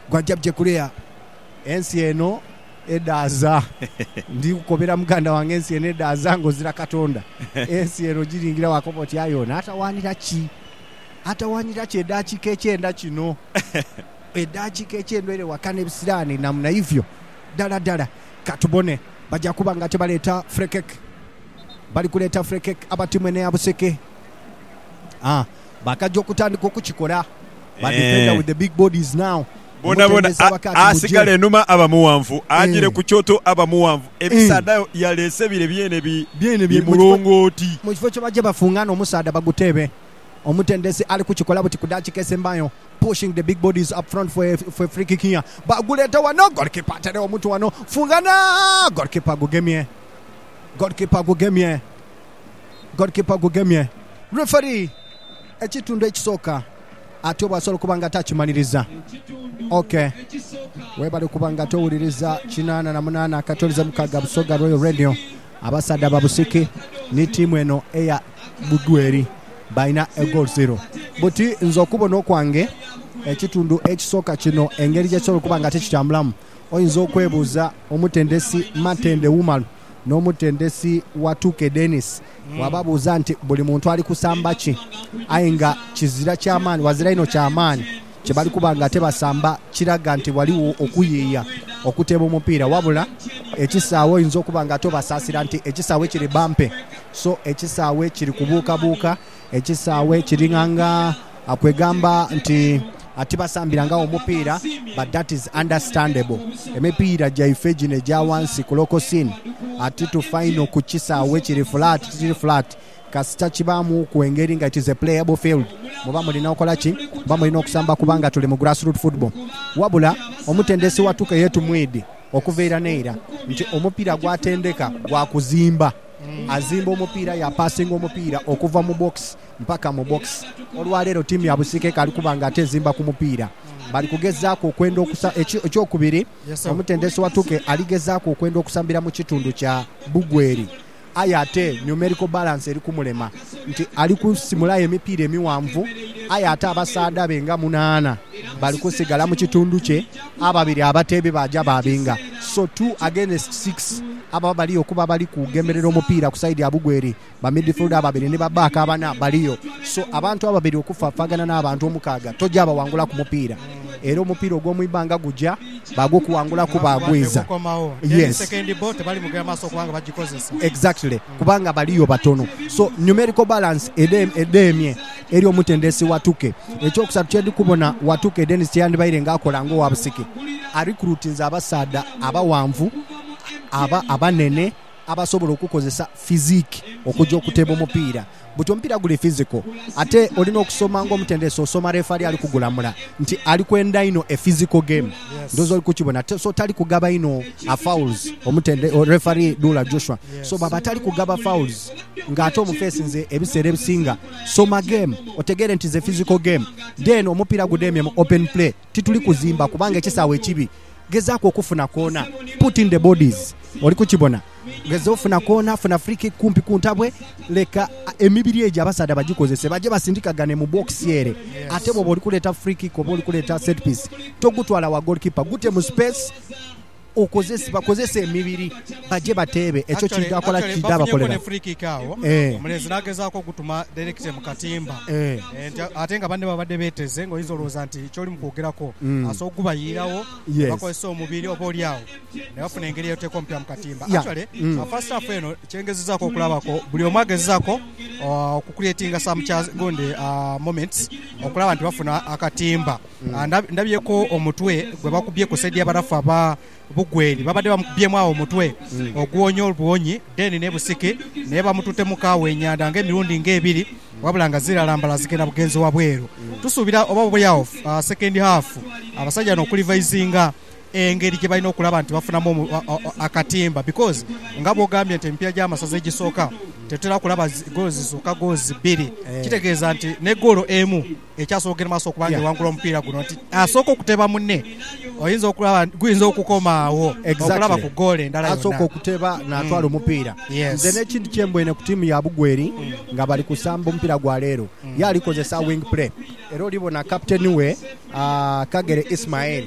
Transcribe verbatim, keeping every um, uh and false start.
gwajjabye kuleya ensi eno edaaza ndi kukobera muganda wange ensi eno edaaza ng'ozira Katonda ensi eno giringira wakopoti ayona atawanira ki atawanira ki edakiika ekyenda kino edakiika ekyenda ere wakana ebisiraani namna hivyo ddala ddala katubone bajja kuba nga tebaleeta frekek bali kuleeta frekek abatimwe ne abuseke ah bakajja okutandika okukikola but defender with the big bodies now bona bona asigale enuma abamuwanvu agire ku kyoto abamuwanvu ebisaada yalese bire byene bi bimulongoti mu kifo kyo bajja bafungana omusaada bagutebe omutendesi ali kukikola buti kudakika esembayo pushing the big bodies up front for a, for a free kick here baguleta wano goalkeeper tere omuntu wano fungana goalkeeper gugemye goalkeeper gugemye goalkeeper gugemye referee ekitundu ekisooka ate obwasobola kubanga takimaniriza okay webali kubanga towuliriza kinaana na munaana akatoliza mukaga Busoga Royal Radio abasaada babusike ni tiimu eno eya Bugweri baina a goal zero buti nzo okubona okwange ekitundu ekisooka kino engeri gyekisobola kubanga tekitambulamu oyinza okwebuuza omutendesi Matende Woman n'omutendesi Watuke Dennis mm. wababuuza nti buli muntu ali kusamba ki ayinga kizira kyamaani wazira ino kyamaani kyebali kubanga tebasamba kiraga nti waliwo okuyiiya okuteeba omupiira wabula ekisaawe oyinza okubanga tobasaasira nti ekisaawe kiri bampe so ekisaawe kiri kubuukabuuka ekisaawe kiringanga akwegamba nti ati basambiranga omupiira but that is understandable emipiira gyaife gino egya wansi ku local scene ati to final ku kisaawe kiri flat kiri flat kasita kibaamu ku engeri nga it is a playable field muba mulina okola ki muba mulina okusamba kubanga tuli mu grassroots football wabula omutendesi Watuke yetumwidi okuveera neira nti omupiira gwatendeka gwakuzimba azimba omupiira ya passing omupiira okuva mu box mpaka mu box olwaleero tiimu ya Busike kali kubanga ate zimba ku mupiira bali kugezaako okwenda okusa ekyokubiri omutendesi Watuke aligezaako okwenda okusambira mu kitundu kya Bugweri aye ate numerical balance eri kumulema nti ali kusimulayo emipiira emiwanvu aye ate abasaada benga munaana bali kusigala mu kitundu kye ababiri abateebe bajja babinga so two against six aba bali okuba bali kugemerera omupiira ku side ya Bugweri ba midfield ababiri ne babaka abana baliyo so abantu ababiri okufafagana n'abantu omukaaga tojja abawangula ku mupiira era omupiira ogw'omwibanga gujja bago kuwangula ku bagwiza yes second bot bali mugera maso kubanga bagikozesa exactly mm. kubanga baliyo batono so numerical balance edem edemye eri omutendesi Watuke ekyokusatu kyendi kubona Watuke Dennis yandi bayirenga akola ngo wabusike recruitinza abasaada abawanvu aba abanene abasobola okukozesa physique okujja okuteeba omupiira buti omupiira guli physical ate olina okusoma ng'omutendesi osoma refari ali kugulamula nti ali kwenda ino a physical game yes. ndozo oli kukibona so tali kugaba ino a fouls omutende refari Dula Joshua yes. so baba tali kugaba fouls ng'ate omufeesi nze ebiseera ebisinga soma game otegere nti ze physical game then omupiira gudemye mu open play tituli kuzimba kubanga ekisaawe ekibi gezaako okufuna koona put in the bodies oli kukibona gezo ofuna koona funa free kick kumpi kuntabwe leka emibiri ejo abasaada bagikozese baje basindikagane mu box yere yes. ate bo oli kuleta free kick obo oli kuleta set piece togutwala wa goalkeeper gute mu space okozese bakozese emibiri baje bateebe ekyo kintu akola kidaba kolera free kick awo eh. omulezi nagezaako okutuma direct mu katimba eh. ate nga bande babadde beteze ngoyinza olowooza nti kyoli mukwogerako mm. asobola okubayirawo yes. bakozesa omubiri oba oli awo ne bafuna engeri eyoteeka omupira mu katimba yeah. actually mm. first half eno kyengezezaako okulabako buli omu agezezaako okucreatinga some gundi uh, moments okulaba nti bafuna akatimba mm. uh, ndabyeko omutwe gwe bakubye ku side y'abarafu aba Bugweri babadde bamubyemu awo omutwe mm. ogwonyo obuwonyi then ne Busike ne bamutute mukawe enyanda ng'emirundi ng'ebiri wabula nga ziralambala zigenda bugenzi wa bweru mm. tusuubira oba buli awo uh, second half abasajja n'okulivayizinga engeri gye balina okulaba nti bafunamu akatimba because nga bw'ogambye nti emipiira gy'amasaza egisooka tetera kulaba goals zisooka goals bbiri eh. kitegeeza nti ne goolo emu ekyasookera maaso okubanga yeah. wangula omupiira guno nti asooka okuteeba munne oyinza okulaba guyinza okukoma awo exactly. okulaba ku goolo endala yonna asooka okuteeba n'atwala omupiira mm. yes. nze n'ekintu kyembwene ku tiimu ya Bugweri mm. nga bali kusamba omupiira gwa leero mm. ye alikozesa wing play era olibona kapiteni we uh, Kagere Ismail